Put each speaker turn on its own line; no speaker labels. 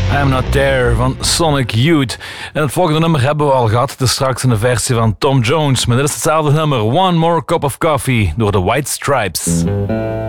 I'm Not There van Sonic Youth. En het volgende nummer hebben we al gehad. Het is straks een versie van Tom Jones. Maar dit is hetzelfde nummer. One More Cup of Coffee door de White Stripes.